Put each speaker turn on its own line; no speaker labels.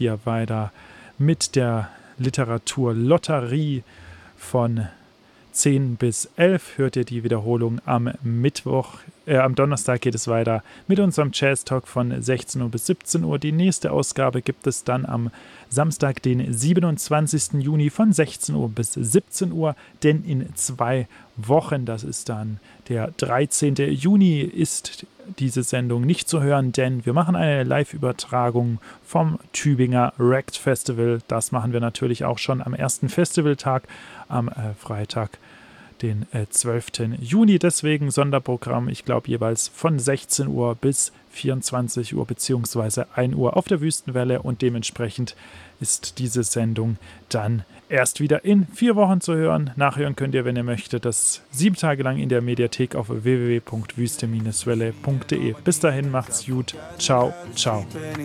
hier weiter mit der Literaturlotterie von 10 bis 11 hört ihr die Wiederholung am Donnerstag geht es weiter mit unserem Jazz Talk von 16 Uhr bis 17 Uhr. Die nächste Ausgabe gibt es dann am Samstag, den 27. Juni von 16 Uhr bis 17 Uhr, denn in 2 Wochen, das ist dann der 13. Juni, ist diese Sendung nicht zu hören, denn wir machen eine Live-Übertragung vom Tübinger Rect Festival. Das machen wir natürlich auch schon am ersten Festivaltag, am Freitag, den 12. Juni. Deswegen Sonderprogramm, ich glaube jeweils von 16 Uhr bis 24 Uhr bzw. 1 Uhr auf der Wüstenwelle und dementsprechend ist diese Sendung dann erst wieder in 4 Wochen zu hören. Nachhören könnt ihr, wenn ihr möchtet, das 7 Tage lang in der Mediathek auf www.wüste-welle.de. Bis dahin, macht's gut. Ciao, ciao.